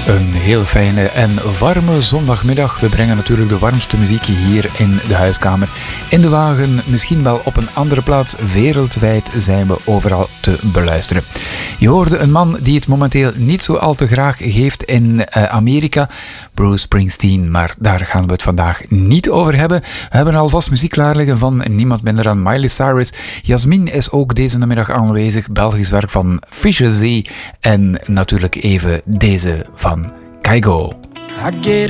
Een heel fijne en warme zondagmiddag. We brengen natuurlijk de warmste muziek hier in de huiskamer. In de wagen, misschien wel op een andere plaats. Wereldwijd zijn we overal te beluisteren. Je hoorde een man die het momenteel niet zo al te graag geeft in Amerika. Bruce Springsteen, maar daar gaan we het vandaag niet over hebben. We hebben alvast muziek klaar liggen van niemand minder dan Miley Cyrus. Jasmin is ook deze namiddag aanwezig. Belgisch werk van Fischer Z. En natuurlijk even deze van Kygo.